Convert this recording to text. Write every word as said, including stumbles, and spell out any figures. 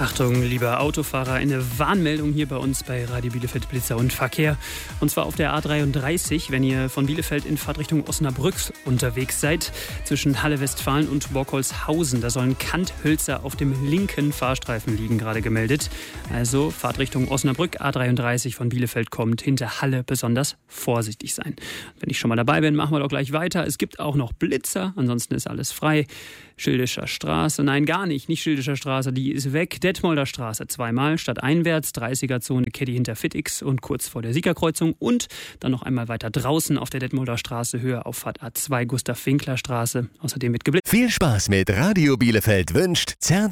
Achtung, lieber Autofahrer, eine Warnmeldung hier bei uns bei Radio Bielefeld Blitzer und Verkehr. Und zwar auf der A dreiunddreißig, wenn ihr von Bielefeld in Fahrtrichtung Osnabrück unterwegs seid, zwischen Halle-Westfalen und Borkholzhausen. Da sollen Kanthölzer auf dem linken Fahrstreifen liegen, gerade gemeldet. Also Fahrtrichtung Osnabrück, A dreiunddreißig von Bielefeld kommt, hinter Halle besonders vorsichtig sein. Wenn ich schon mal dabei bin, machen wir doch gleich weiter. Es gibt auch noch Blitzer, ansonsten ist alles frei. Schildischer Straße, nein, gar nicht, nicht Schildischer Straße, die ist weg. Detmolder Straße zweimal, stadteinwärts, dreißiger-Zone, Caddy hinter Fitix und kurz vor der Siegerkreuzung und dann noch einmal weiter draußen auf der Detmolder Straße, Höhe Auffahrt A zwei, Gustav-Winkler Straße. Außerdem wird geblitzt. Viel Spaß mit Radio Bielefeld wünscht Zerda.